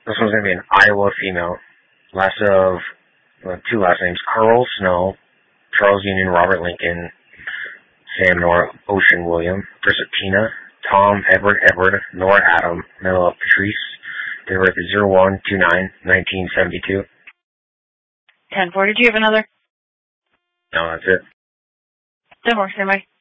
This one's going to be an Iowa female. Two last names, Carl Snow, Charles Union, Robert Lincoln, Sam Nora, Ocean William, Tina, Tom, Edward, Nora Adam, Mela Patrice. They were at the 0129-1972. 10-4. Did you have another? No, that's it. 10-4. Stand by.